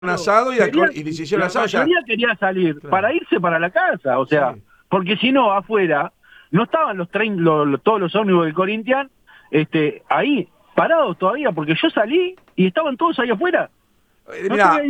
un asado y, y les hicieron la asado ya. mayoría quería salir Claro. para irse para la casa, o sea, Sí. porque si no, afuera, no estaban todos los ómnibus del Corinthians ahí, parados todavía, porque yo salí y estaban todos ahí afuera. No Mirá, tenía